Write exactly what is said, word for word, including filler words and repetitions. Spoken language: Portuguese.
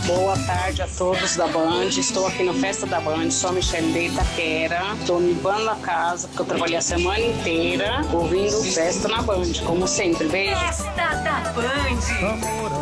Boa tarde a todos da Band. Estou aqui no Festa da Band, sou a Michelle de Itaquera. Estou limpando a casa porque eu trabalhei a semana inteira ouvindo Festa na Band, como sempre. Beijo. Festa da Band.